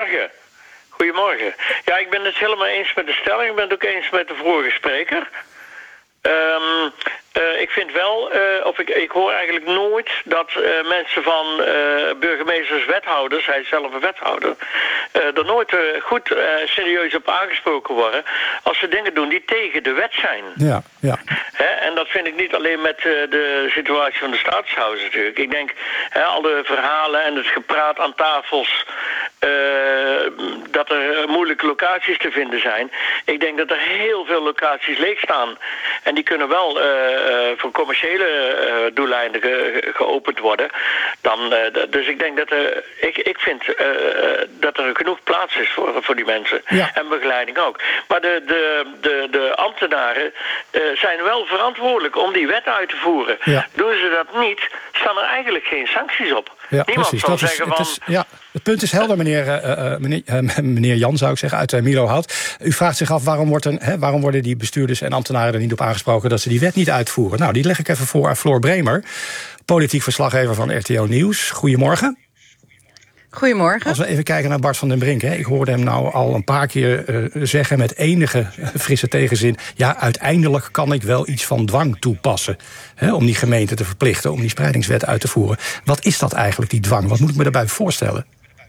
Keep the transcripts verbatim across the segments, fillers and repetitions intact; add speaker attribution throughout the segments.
Speaker 1: Goedemorgen. Goedemorgen. Ja, ik ben het helemaal eens met de stelling. Ik ben het ook eens met de vorige spreker. Um, uh, ik vind wel, uh, of ik, ik hoor eigenlijk nooit dat uh, mensen van uh, burgemeesters, wethouders, hij is zelf een wethouder, uh, er nooit uh, goed uh, serieus op aangesproken worden als ze dingen doen die tegen de wet zijn.
Speaker 2: Ja, ja.
Speaker 1: He, en dat vind ik niet alleen met uh, de situatie van de staatshuis natuurlijk. Ik denk, he, al de verhalen en het gepraat aan tafels, uh, dat er moeilijke locaties te vinden zijn. Ik denk dat er heel veel locaties leeg staan. En die kunnen wel uh, uh, voor commerciële uh, doeleinden ge- geopend worden. Dan, uh, d- dus ik denk dat er, ik, ik vind uh, dat er genoeg plaats is voor, voor die mensen.
Speaker 2: Ja.
Speaker 1: En begeleiding ook. Maar de, de, de, de ambtenaren uh, zijn wel verantwoordelijk om die wet uit te voeren.
Speaker 2: Ja.
Speaker 1: Doen ze dat niet, staan er eigenlijk geen sancties op.
Speaker 2: Ja,
Speaker 1: Niemand
Speaker 2: precies.
Speaker 1: zal
Speaker 2: Dat is,
Speaker 1: zeggen
Speaker 2: het,
Speaker 1: van...
Speaker 2: is, ja, het punt is helder, meneer, uh, uh, meneer, uh, meneer Jan, zou ik zeggen, uit uh, Milohout. U vraagt zich af, waarom, wordt een, hè, waarom worden die bestuurders en ambtenaren er niet op aangesproken dat ze die wet niet uitvoeren? Nou, die leg ik even voor aan Floor Bremer, politiek verslaggever van R T L Nieuws. Goedemorgen.
Speaker 3: Goedemorgen.
Speaker 2: Als we even kijken naar Bart van den Brink. Hè. Ik hoorde hem nou al een paar keer uh, zeggen met enige frisse tegenzin, ja, uiteindelijk kan ik wel iets van dwang toepassen. Hè, om die gemeente te verplichten om die spreidingswet uit te voeren. Wat is dat eigenlijk, die dwang? Wat moet ik me daarbij voorstellen?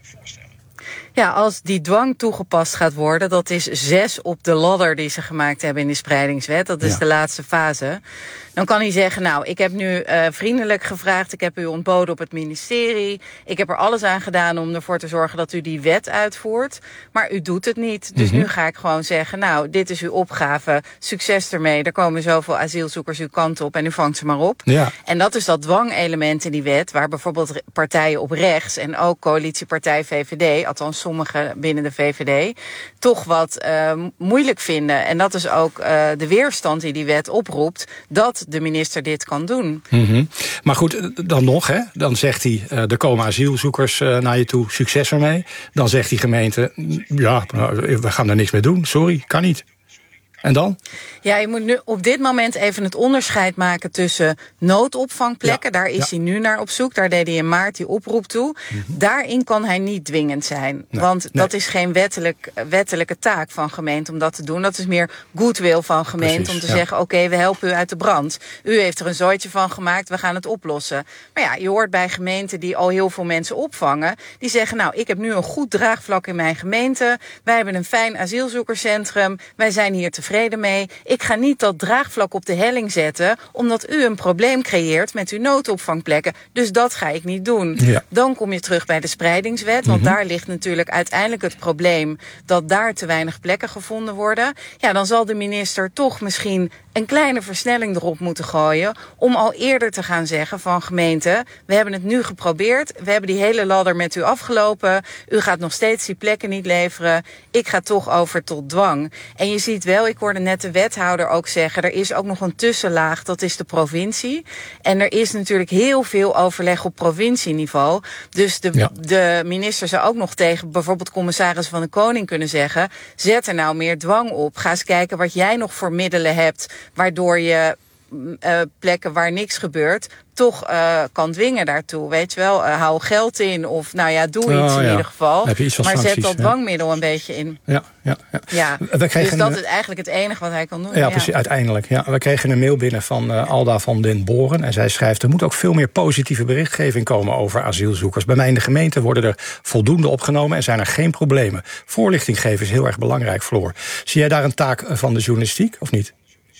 Speaker 3: Ja, als die dwang toegepast gaat worden, dat is zes op de ladder die ze gemaakt hebben in de spreidingswet. Dat is ja. de laatste fase. Dan kan hij zeggen, nou, ik heb nu uh, vriendelijk gevraagd, ik heb u ontboden op het ministerie. Ik heb er alles aan gedaan om ervoor te zorgen dat u die wet uitvoert. Maar u doet het niet. Dus mm-hmm. nu ga ik gewoon zeggen, nou, dit is uw opgave. Succes ermee. Er komen zoveel asielzoekers uw kant op en u vangt ze maar op.
Speaker 2: Ja.
Speaker 3: En dat is dat dwangelement in die wet, waar bijvoorbeeld partijen op rechts en ook coalitiepartij V V D, althans sommigen binnen de V V D, toch wat uh, moeilijk vinden. En dat is ook uh, de weerstand die die wet oproept, dat de minister dit kan doen.
Speaker 2: Mm-hmm. Maar goed, dan nog, hè? Dan zegt hij, uh, er komen asielzoekers uh, naar je toe, succes ermee. Dan zegt die gemeente, ja, we gaan daar niks mee doen, sorry, kan niet. En dan?
Speaker 3: Ja, je moet nu op dit moment even het onderscheid maken tussen noodopvangplekken. Ja, daar is ja. hij nu naar op zoek. Daar deed hij in maart die oproep toe. Mm-hmm. Daarin kan hij niet dwingend zijn. Nee, want nee. dat is geen wettelijk, wettelijke taak van gemeente om dat te doen. Dat is meer goodwill van gemeente. Precies, om te ja. zeggen, oké, okay, we helpen u uit de brand. U heeft er een zooitje van gemaakt, we gaan het oplossen. Maar ja, je hoort bij gemeenten die al heel veel mensen opvangen. Die zeggen, nou, ik heb nu een goed draagvlak in mijn gemeente. Wij hebben een fijn asielzoekerscentrum. Wij zijn hier tevreden mee. Ik ga niet dat draagvlak op de helling zetten, omdat u een probleem creëert met uw noodopvangplekken. Dus dat ga ik niet doen. Ja. Dan kom je terug bij de spreidingswet, want mm-hmm. daar ligt natuurlijk uiteindelijk het probleem dat daar te weinig plekken gevonden worden. Ja, dan zal de minister toch misschien een kleine versnelling erop moeten gooien om al eerder te gaan zeggen van gemeente, we hebben het nu geprobeerd, we hebben die hele ladder met u afgelopen, u gaat nog steeds die plekken niet leveren, ik ga toch over tot dwang. En je ziet wel, ik hoorde net de wethouder ook zeggen, er is ook nog een tussenlaag, dat is de provincie. En er is natuurlijk heel veel overleg op provincieniveau. Dus de, ja. de minister zou ook nog tegen bijvoorbeeld commissaris van de Koning kunnen zeggen, zet er nou meer dwang op, ga eens kijken wat jij nog voor middelen hebt, waardoor je uh, plekken waar niks gebeurt toch uh, kan dwingen daartoe. Weet je wel, uh, hou geld in of nou ja, doe iets oh, in ja. ieder geval. Maar sancties, zet dat dwangmiddel ja. een beetje in.
Speaker 2: Ja, ja, ja.
Speaker 3: ja.
Speaker 2: We kregen
Speaker 3: dus dat
Speaker 2: een,
Speaker 3: is eigenlijk het enige wat hij kan doen.
Speaker 2: Ja, ja. precies, uiteindelijk. Ja. We kregen een mail binnen van uh, Alda van den Boren. En zij schrijft, er moet ook veel meer positieve berichtgeving komen over asielzoekers. Bij mij in de gemeente worden er voldoende opgenomen en zijn er geen problemen. Voorlichting geven is heel erg belangrijk, Floor. Zie jij daar een taak van de journalistiek, of niet?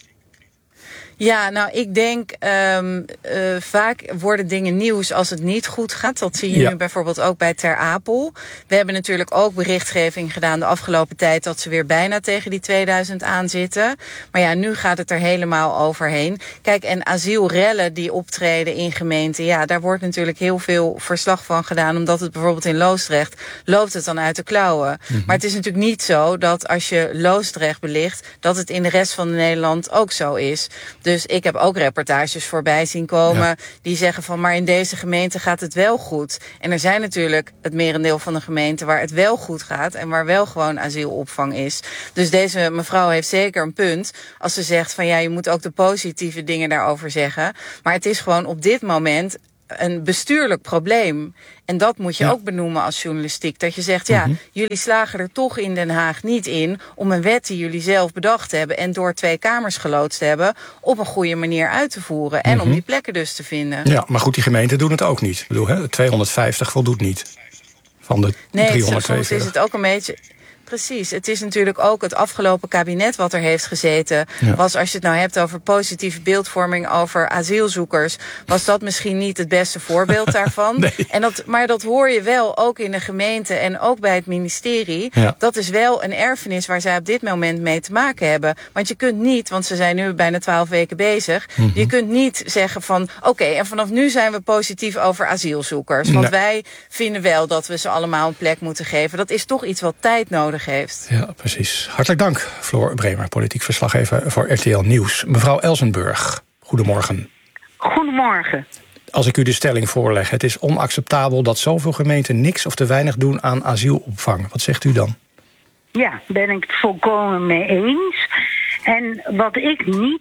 Speaker 3: Ja, nou, ik denk um, uh, vaak worden dingen nieuws als het niet goed gaat. Dat zie je ja. nu bijvoorbeeld ook bij Ter Apel. We hebben natuurlijk ook berichtgeving gedaan de afgelopen tijd dat ze weer bijna tegen die tweeduizend aanzitten. Maar ja, nu gaat het er helemaal overheen. Kijk, en asielrellen die optreden in gemeenten, ja, daar wordt natuurlijk heel veel verslag van gedaan, omdat het bijvoorbeeld in Loosdrecht loopt het dan uit de klauwen. Mm-hmm. Maar het is natuurlijk niet zo dat als je Loosdrecht belicht, dat het in de rest van Nederland ook zo is. Dus ik heb ook reportages voorbij zien komen ja. die zeggen van, maar in deze gemeente gaat het wel goed. En er zijn natuurlijk het merendeel van de gemeenten waar het wel goed gaat en waar wel gewoon asielopvang is. Dus deze mevrouw heeft zeker een punt als ze zegt van ja, je moet ook de positieve dingen daarover zeggen. Maar het is gewoon op dit moment een bestuurlijk probleem. En dat moet je ja. ook benoemen als journalistiek. Dat je zegt, ja, mm-hmm. jullie slagen er toch in Den Haag niet in om een wet die jullie zelf bedacht hebben en door twee kamers geloodst hebben, op een goede manier uit te voeren. En mm-hmm. om die plekken dus te vinden.
Speaker 2: Ja, maar goed, die gemeenten doen het ook niet. Ik bedoel, hè, tweehonderdvijftig voldoet niet. Van de
Speaker 3: nee,
Speaker 2: driehonderdtweeënveertig.
Speaker 3: Soms is het ook een beetje. Precies, het is natuurlijk ook het afgelopen kabinet wat er heeft gezeten. Ja. Was, als je het nou hebt over positieve beeldvorming over asielzoekers, was dat misschien niet het beste voorbeeld daarvan. Nee. En dat, maar dat hoor je wel ook in de gemeente en ook bij het ministerie. Ja. Dat is wel een erfenis waar zij op dit moment mee te maken hebben. Want je kunt niet, want ze zijn nu bijna twaalf weken bezig, mm-hmm. je kunt niet zeggen van oké, okay, en vanaf nu zijn we positief over asielzoekers. Want nee. wij vinden wel dat we ze allemaal een plek moeten geven. Dat is toch iets wat tijd nodig heeft.
Speaker 2: Ja, precies. Hartelijk dank, Floor Bremer, politiek verslaggever voor R T L Nieuws. Mevrouw Elsenburg, goedemorgen.
Speaker 4: Goedemorgen.
Speaker 2: Als ik u de stelling voorleg, het is onacceptabel dat zoveel gemeenten niks of te weinig doen aan asielopvang. Wat zegt u dan?
Speaker 4: Ja, ben ik het volkomen mee eens. En wat ik niet